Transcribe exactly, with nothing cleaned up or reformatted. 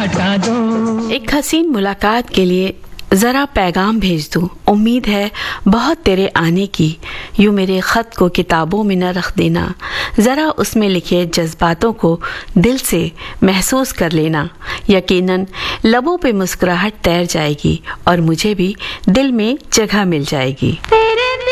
हटा दो। एक हसीन मुलाकात के लिए जरा पैगाम भेज दूं, उम्मीद है बहुत तेरे आने की। यूं मेरे खत को किताबों में न रख देना, जरा उसमें लिखे जज्बातों को दिल से महसूस कर लेना। यकीनन लबों पे मुस्कुराहट तैर जाएगी और मुझे भी दिल में जगह मिल जाएगी। तेरे